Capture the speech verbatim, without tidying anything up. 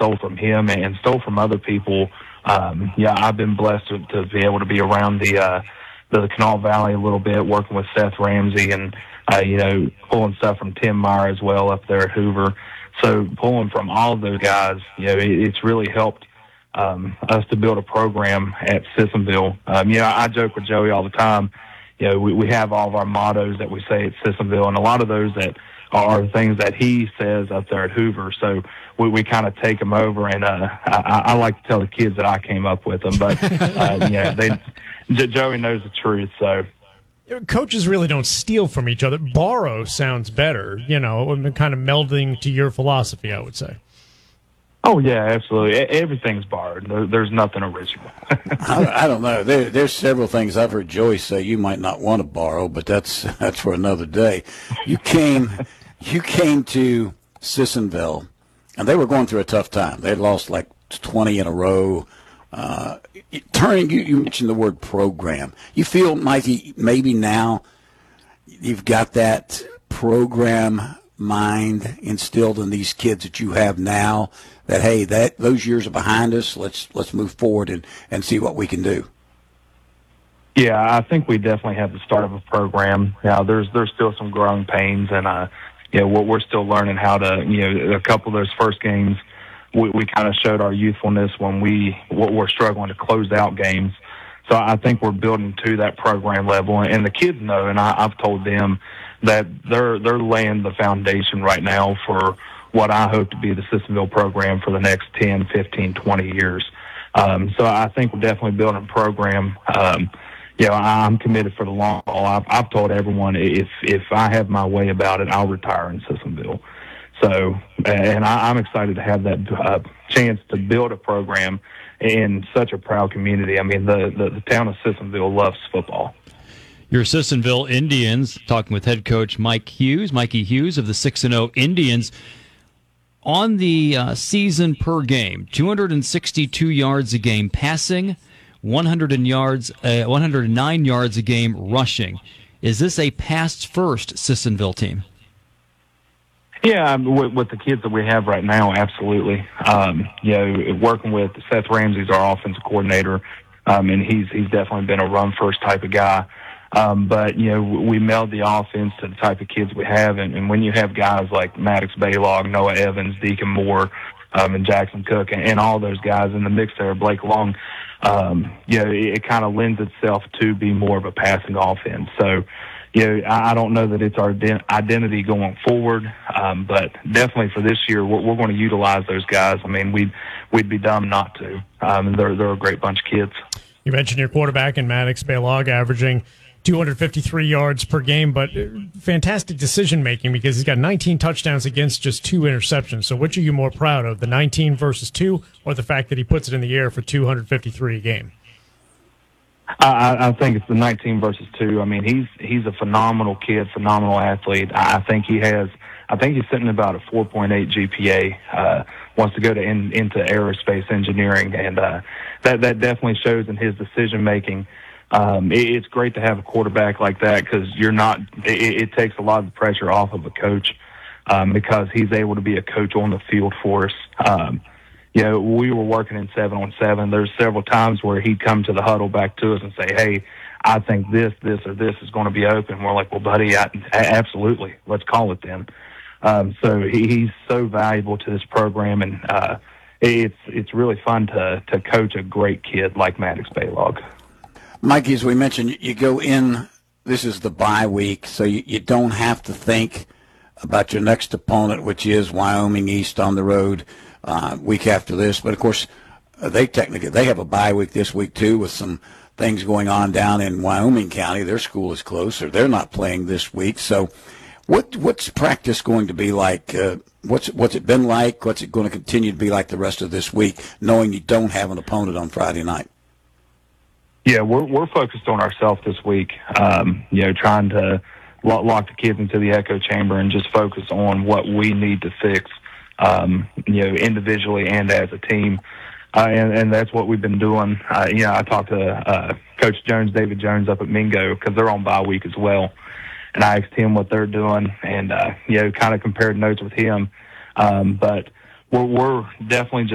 stole from him and stole from other people. Um, yeah, I've been blessed to, to be able to be around the uh, the Kanawha Valley a little bit, working with Seth Ramsey and uh, you know pulling stuff from Tim Meyer as well up there at Hoover. So pulling from all of those guys, you know, it, it's really helped um, us to build a program at Sissonville. Um, you know, I joke with Joey all the time. You know, we, we have all of our mottos that we say at Sissonville, and a lot of those that are things that he says up there at Hoover. So we, we kind of take them over, and uh, I, I like to tell the kids that I came up with them. But, uh, yeah, they, J- Joey knows the truth, so. Coaches really don't steal from each other. Borrow sounds better, you know, kind of melding to your philosophy, I would say. Oh, yeah, absolutely. Everything's borrowed. There, there's nothing original. I, I don't know. There, there's several things I've heard Joey say you might not want to borrow, but that's that's for another day. You came, you came to Sissonville, and they were going through a tough time. They had lost like twenty in a row. Uh, turning, you, you mentioned the word program. You feel, Mikey, maybe now you've got that program mind instilled in these kids that you have now, that hey, that those years are behind us. Let's let's move forward and, and see what we can do. Yeah, I think we definitely have the start of a program. Now, there's there's still some growing pains, and uh, you know, we're still learning how to. You know, a couple of those first games, we, we kind of showed our youthfulness when we we're struggling to close out games. So I think we're building to that program level, and the kids know, and I, I've told them that they're they're laying the foundation right now for what I hope to be the Sissonville program for the next ten, fifteen, twenty years. Um, so I think we're definitely building a program. Um, you know, I'm committed for the long haul. I've, I've told everyone if if I have my way about it, I'll retire in Sissonville. So, and I, I'm excited to have that uh, chance to build a program in such a proud community. I mean, the, the, the town of Sissonville loves football. Your Sissonville Indians, talking with head coach Mike Hughes, Mikey Hughes of the six and oh Indians. On the uh, season per game, two hundred sixty-two yards a game passing, one hundred yards, uh, one hundred nine yards a game rushing. Is this a pass-first Sissonville team? Yeah, with, with the kids that we have right now, absolutely. Um, you know, working with Seth Ramsey's our offensive coordinator, um, and he's he's definitely been a run-first type of guy. Um, but, you know, we meld the offense to the type of kids we have. And, and when you have guys like Maddox Baylog, Noah Evans, Deacon Moore, um, and Jackson Cook, and, and all those guys in the mix there, Blake Long, um, you know, it, it kind of lends itself to be more of a passing offense. So, you know, I, I don't know that it's our de- identity going forward, um, but definitely for this year, we're, we're going to utilize those guys. I mean, we'd, we'd be dumb not to. Um, they're, they're a great bunch of kids. You mentioned your quarterback in Maddox Baylog averaging two hundred fifty-three yards per game, but fantastic decision-making because he's got nineteen touchdowns against just two interceptions. So which are you more proud of, the nineteen versus two, or the fact that he puts it in the air for two hundred fifty-three a game? I, I think it's the nineteen versus two. I mean, he's he's a phenomenal kid, phenomenal athlete. I think he has, I think he's sitting about a four point eight G P A, uh, wants to go to in, into aerospace engineering, and uh, that, that definitely shows in his decision-making. Um, it, it's great to have a quarterback like that because you're not. It, it takes a lot of the pressure off of a coach um, because he's able to be a coach on the field for us. Um, you know, we were working in seven on seven. There's several times where he'd come to the huddle back to us and say, "Hey, I think this, this, or this is going to be open." We're like, "Well, buddy, I, absolutely, let's call it then." Um, so he, he's so valuable to this program, and uh, it's it's really fun to to coach a great kid like Maddox Baylog. Mikey, as we mentioned, you go in, this is the bye week, so you, you don't have to think about your next opponent, which is Wyoming East on the road uh, week after this. But, of course, they technically they have a bye week this week, too, with some things going on down in Wyoming County. Their school is closed, or they're not playing this week. So what what's practice going to be like? Uh, what's, what's it been like? What's it going to continue to be like the rest of this week, knowing you don't have an opponent on Friday night? Yeah, we're we're focused on ourselves this week. Um, you know, trying to lock, lock the kids into the echo chamber and just focus on what we need to fix. Um, you know, individually and as a team, uh, and and that's what we've been doing. Uh, you know, I talked to uh, Coach Jones, David Jones, up at Mingo because they're on bye week as well, and I asked him what they're doing, and uh, you know, kind of compared notes with him. Um, but we're we're definitely just